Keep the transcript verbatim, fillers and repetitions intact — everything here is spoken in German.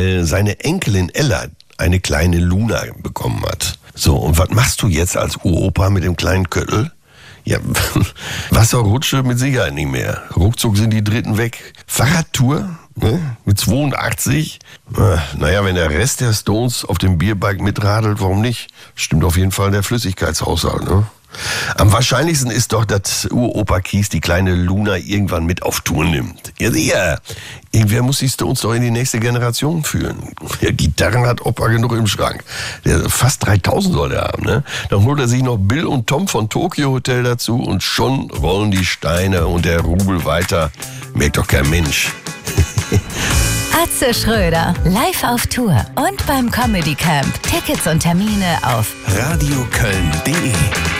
äh, seine Enkelin Ella eine kleine Luna bekommen hat. So, und was machst du jetzt als Uropa mit dem kleinen Köttel? Ja, Wasserrutsche mit Sicherheit nicht mehr. Ruckzuck sind die Dritten weg. Fahrradtour, ne? Mit zweiundachtzig. Naja, wenn der Rest der Stones auf dem Bierbike mitradelt, warum nicht? Stimmt auf jeden Fall der Flüssigkeitshaushalt, ne? Am wahrscheinlichsten ist doch, dass Uropa Kies die kleine Luna irgendwann mit auf Tour nimmt. Ja, sicher. Irgendwer muss die Stones doch in die nächste Generation führen. Ja, Gitarren hat Opa genug im Schrank. Der, fast dreitausend soll er haben, ne? Dann holt er sich noch Bill und Tom von Tokyo Hotel dazu und schon rollen die Steine und der Rubel weiter. Merkt doch kein Mensch. Atze Schröder, live auf Tour und beim Comedy Camp. Tickets und Termine auf radioköln punkt de